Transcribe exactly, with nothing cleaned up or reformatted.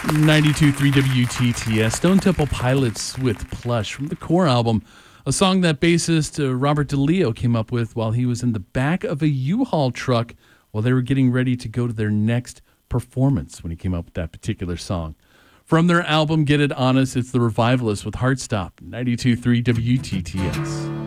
ninety-two point three W T T S, Stone Temple Pilots with Plush from the Core album, a song that bassist uh, Robert DeLeo came up with while he was in the back of a U-Haul truck while they were getting ready to go to their next performance when he came up with that particular song. From their album Get It Honest, it's The Revivalists with Heartstop, ninety-two point three W T T S.